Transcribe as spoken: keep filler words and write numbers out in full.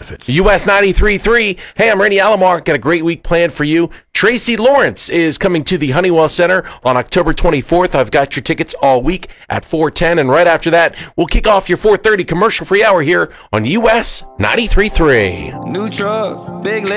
benefits. U S ninety-three point three. Hey, I'm Randy Alomar. Got a great week planned for you. Tracy Lawrence is coming to the Honeywell Center on October twenty-fourth. I've got your tickets all week at four ten, and right after that, we'll kick off your four thirty commercial-free hour here on U S ninety-three point three. New truck, big